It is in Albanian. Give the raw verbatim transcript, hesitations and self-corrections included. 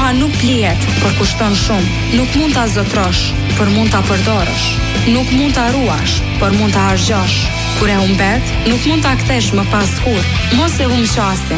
Mua nuk plihet, por kushton shumë. Nuk mund ta zotrosh, por mund ta përdorësh. Nuk mund ta ruash, por mund ta harxhosh. Kur e humbet, nuk mund ta kthesh më pas kur. Mos e humb qasin,